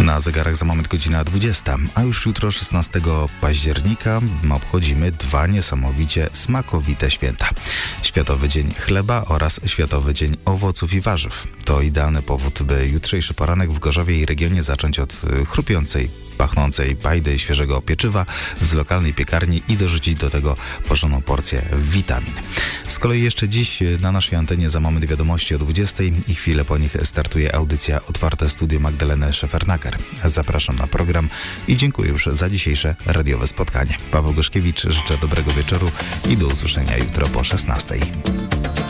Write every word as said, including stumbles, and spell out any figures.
Na zegarach za moment godzina dwudziesta, a już jutro szesnastego października obchodzimy dwa niesamowicie smakowite święta. Światowy Dzień Chleba oraz Światowy Dzień Owoców i Warzyw. To idealny powód, by jutrzejszy poranek w Gorzowie i regionie zacząć od chrupiącej, pachnącej pajdy i świeżego pieczywa z lokalnej piekarni i dorzucić do tego porządną porcję witamin. Z kolei jeszcze dziś na naszej antenie za moment wiadomości o dwudziestej i chwilę po nich startuje audycja Otwarte Studio Magdaleny Szefernaker. Zapraszam na program i dziękuję już za dzisiejsze radiowe spotkanie. Paweł Goszkiewicz, życzę dobrego wieczoru i do usłyszenia jutro po szesnastej.